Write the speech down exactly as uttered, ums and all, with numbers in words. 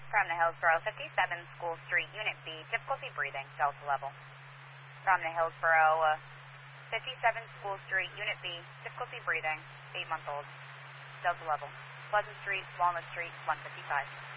From the Hillsborough, fifty-seven School Street, Unit B, difficulty breathing, Delta level. From the Hillsborough, uh, fifty-seven School Street, Unit B, difficulty breathing, eight month old, Delta level. Pleasant Street, Walnut Street, one fifty-five.